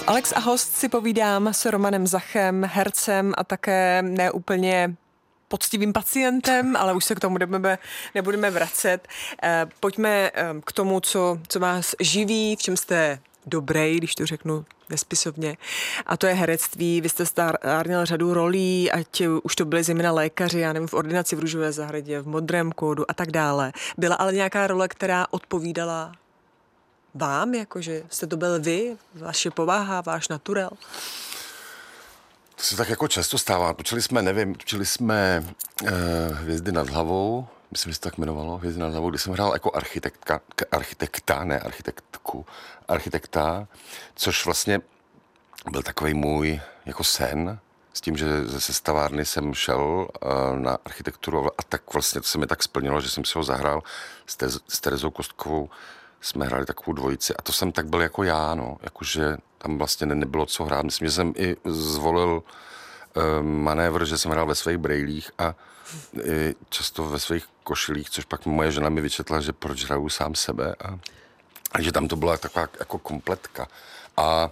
Alex a host si povídám s Romanem Zachem, hercem a také neúplně poctivým pacientem, ale už se k tomu nebudeme vracet. Pojďme k tomu, co vás živí, v čem jste dobrý, když to řeknu nespisovně. A to je herectví. Vy jste stárněl řadu rolí, ať už to byly zejména lékaři, já nevím, v Ordinaci v Růžové zahradě, v Modrém kódu a tak dále. Byla ale nějaká role, která odpovídala vám, jakože jste to byl vy, vaše povaha, váš naturel? To se tak jako často stává. Točili jsme Hvězdy nad hlavou, myslím, že se tak jmenovalo, Hvězdy nad hlavou, kde jsem hrál jako architekta, což vlastně byl takový můj jako sen, s tím, že ze sestavárny jsem šel na architekturu a tak vlastně to se mi tak splnilo, že jsem si ho zahrál s Terezou Kostkovou. Jsme hráli takovou dvojici a to jsem tak byl jako já, no, jakože tam vlastně nebylo co hrát. Myslím, že jsem i zvolil manévr, že jsem hrál ve svých brejlích a často ve svých košilích, což pak moje žena mi vyčetla, že proč hraju sám sebe a že tam to byla taková jako kompletka. A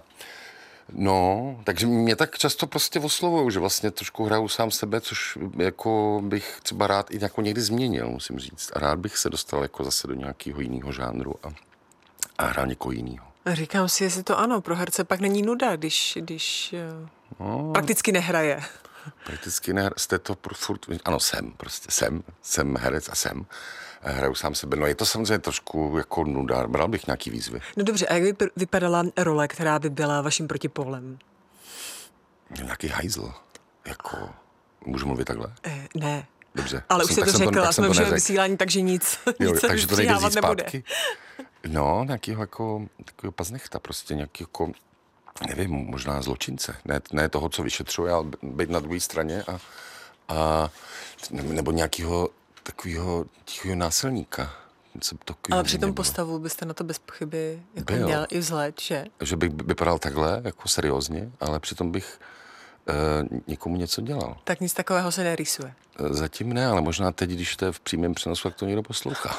no, takže mě tak často prostě oslovujou, že vlastně trošku hraju sám sebe, což jako bych třeba rád i jako někdy změnil, musím říct. A rád bych se dostal jako zase do nějakého jiného žánru a hrál někoho jiného. Říkám si, jestli to ano, pro herce pak není nuda, když prakticky nehraje. Prakticky nehraje, jste to furt, ano, jsem herec a hraju sám sebe. No je to samozřejmě trošku jako nuda, bral bych nějaký výzvy. No dobře, a jak by vypadala role, která by byla vaším protipólem? Nějaký hajzl, jako, můžu mluvit takhle? Ne. Dobře. Ale už jsi to řekl, a jsme už vysílání, takže nic se takže to nejde vzít nebude. No, nějakého jako, takového paznechta, prostě nějaký jako, nevím, možná zločince. Ne toho, co vyšetřuje, ale být na druhé straně a nebo nějakého takového tichého násilníka. Ale při tom postavu byste na to bez pochyby jako měl i vzhled, že? Že bych vypadal takhle, jako seriózně, ale přitom bych někomu něco dělal. Tak nic takového se nerýsuje. Zatím ne, ale možná teď, když to je v přímém přenosu, tak to někdo poslouchá.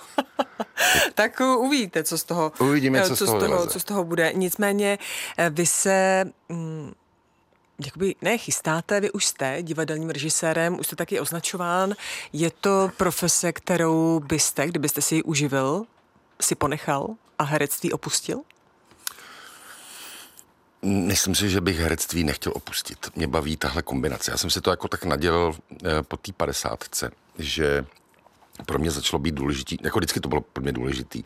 Tak uvidíte, co z toho, Uvidíme, co z toho bude. Nicméně vy se jakoby chystáte, vy už jste divadelním režisérem, už jste taky označován. Je to profese, kterou byste, kdybyste si ji uživil, si ponechal a herectví opustil? Myslím si, že bych herectví nechtěl opustit. Mě baví tahle kombinace. Já jsem si to jako tak nadělal po té 50, že pro mě začalo být důležitý, jako vždycky to bylo pro mě důležitý.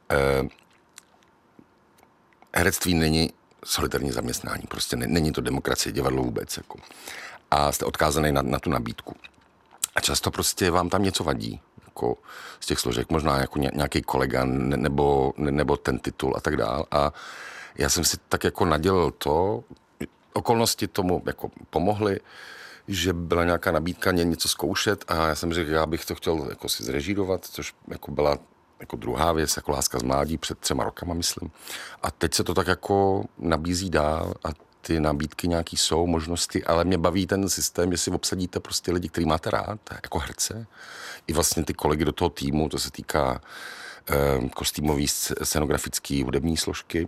Herectví není solitární zaměstnání, prostě není to demokracie, divadlo vůbec. Jako. A jste odkázaný na tu nabídku. A často prostě vám tam něco vadí, jako z těch složek, možná jako nějaký kolega nebo ten titul a tak dál. A já jsem si tak jako nadělal to, okolnosti tomu jako pomohly, že byla nějaká nabídka něco zkoušet a já jsem řekl, já bych to chtěl jako si zrežírovat, což jako byla jako druhá věc, jako Láska z mládí před 3 rokama, myslím. A teď se to tak jako nabízí dál a ty nabídky nějaký jsou, možnosti, ale mě baví ten systém, že si obsadíte prostě lidi, který máte rád, jako herce, i vlastně ty kolegy do toho týmu, to se týká kostýmový, scenografický, hudební složky,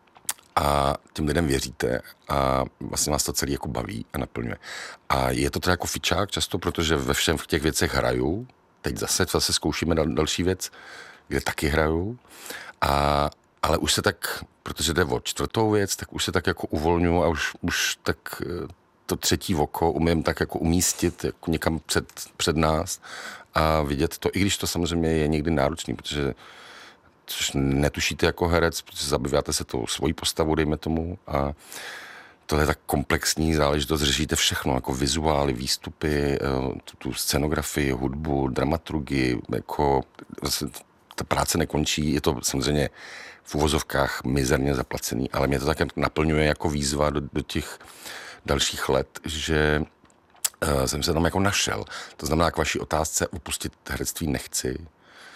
a těm lidem věříte a vlastně vás to celý jako baví a naplňuje. A je to teda jako fičák často, protože ve všem v těch věcech hraju. Teď zase zkoušíme další věc, kde taky hraju. Ale už se tak, protože jde o 4. věc, tak už se tak jako uvolňuji a už tak to 3. oko umím tak jako umístit jako někam před nás a vidět to, i když to samozřejmě je někdy náročný, protože což netušíte jako herec, protože zabýváte se tou svojí postavou, dejme tomu, a to je tak komplexní záležitost, řešíte všechno, jako vizuály, výstupy, tu scenografii, hudbu, dramaturgii, jako vlastně ta práce nekončí, je to samozřejmě v uvozovkách mizerně zaplacený, ale mě to také naplňuje jako výzva do těch dalších let, že jsem se tam jako našel. To znamená, k vaší otázce opustit herectví nechci,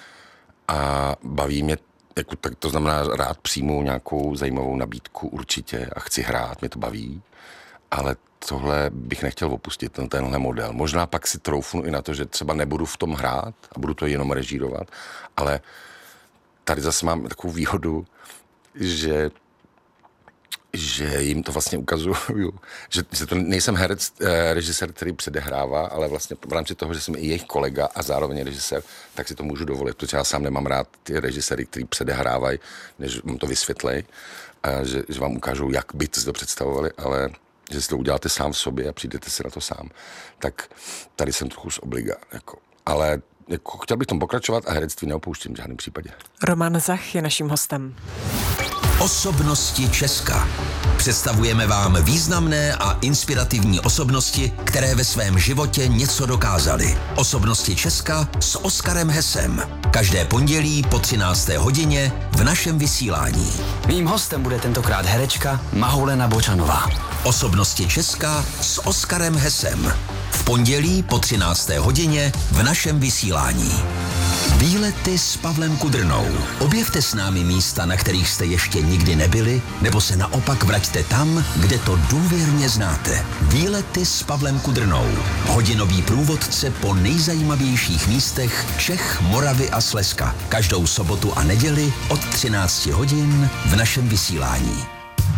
a baví mě, jako, tak to znamená, rád přijmu nějakou zajímavou nabídku určitě a chci hrát, mě to baví, ale tohle bych nechtěl opustit, tenhle model. Možná pak si troufnu i na to, že třeba nebudu v tom hrát a budu to jenom režírovat, ale tady zase mám takovou výhodu, že že jim to vlastně ukazuju, že to nejsem herec, režisér, který předehrává, ale vlastně v rámci toho, že jsem i jejich kolega a zároveň režisér, tak si to můžu dovolit, protože já sám nemám rád ty režiséry, který předehrávají, než vám to vysvětlej, že vám ukážou, jak by si to představovali, ale že si to uděláte sám v sobě a přijdete si na to sám. Tak tady jsem trochu z obliga, jako. Ale jako, chtěl bych tom pokračovat a herectví neopouštím v žádném případě. Roman Zach je naším hostem. Osobnosti Česka. Představujeme vám významné a inspirativní osobnosti, které ve svém životě něco dokázaly. Osobnosti Česka s Oskarem Hesem. Každé pondělí po 13. hodině v našem vysílání. Mým hostem bude tentokrát herečka Mahoulena Bočanová. Osobnosti Česka s Oskarem Hesem. V pondělí po 13. hodině v našem vysílání. Výlety s Pavlem Kudrnou. Objevte s námi místa, na kterých jste ještě nikdy nebyli, nebo se naopak vraťte tam, kde to důvěrně znáte. Výlety s Pavlem Kudrnou. Hodinový průvodce po nejzajímavějších místech Čech, Moravy a Slezska. Každou sobotu a neděli od 13 hodin v našem vysílání.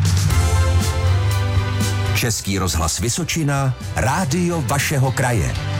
Český rozhlas Vysočina, rádio vašeho kraje.